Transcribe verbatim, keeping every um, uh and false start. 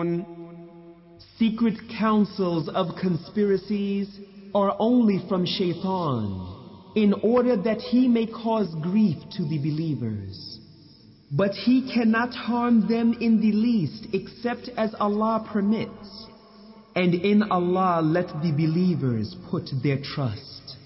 Secret counsels of conspiracies are only from Shaitan, in order that he may cause grief to the believers. But he cannot harm them in the least except as Allah permits. And in Allah let the believers put their trust.